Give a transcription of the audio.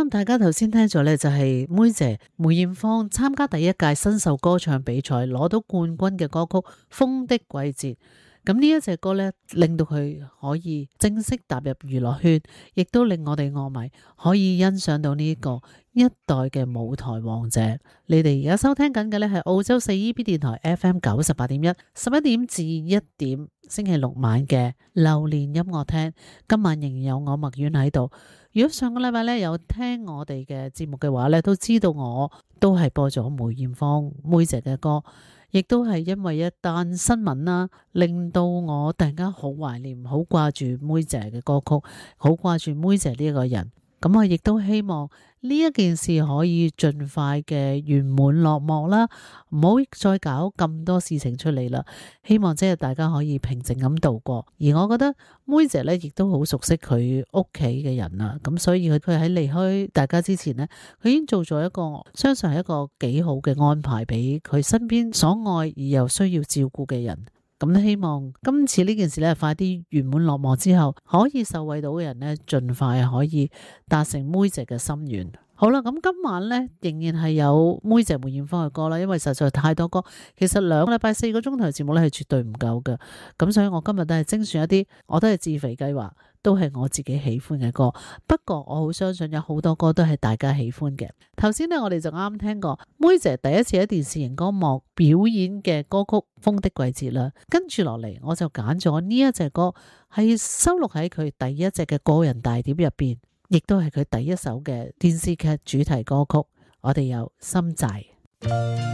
啱大家頭先聽咗呢，就係妹姐梅艷芳參加第一屆新秀歌唱比賽攞到冠軍嘅歌曲《風的季節》。咁呢一隻歌呢，令到佢可以正式踏入娛樂圈，亦都令我哋樂迷可以欣賞到呢個一代嘅舞台王者。你哋而家收聽緊嘅呢係澳洲4EB 電台 FM 98.1， 11點至1點星期六晚嘅流年音樂廳。今晚仍然有我麥苑喺度。如果上個禮拜呢有聽我哋嘅節目嘅話呢，都知道我都係播咗梅艷芳妹姐嘅歌。亦都係因為一單新聞啦，令到我突然間好懷念、好掛住妹姐嘅歌曲，好掛住妹姐呢一個人。咁我亦都希望呢一件事可以盡快嘅圓滿落幕啦，唔好再搞咁多事情出嚟啦。希望即係大家可以平靜咁度過。而我覺得妹姐呢亦都好熟悉佢屋企嘅人啦，咁所以佢喺離開大家之前呢，佢已經做咗一個相信係一個幾好嘅安排俾佢身邊所愛而又需要照顧嘅人。咁希望今次呢件事咧快啲圓滿落幕之後，可以受惠到嘅人呢，盡快可以達成妹姐嘅心願。好啦，咁今晚呢，仍然係有妹姐梅艷芳嘅歌啦，因為實在太多歌，其實2個禮拜4個鐘頭節目呢係絕對唔夠嘅。咁所以我今日都係精選一啲，我都係自肥計劃，都係我自己喜歡嘅歌。不過我好相信有好多歌都係大家喜歡嘅。頭先呢，我哋就啱聽過妹姐第一次喺電視熒光幕表演嘅歌曲《風的季節》啦。跟住落嚟，我就揀咗呢一隻歌，係收錄喺佢第一隻嘅個人大碟入邊，亦都係佢第一首嘅電視劇主題歌曲。我哋有心債。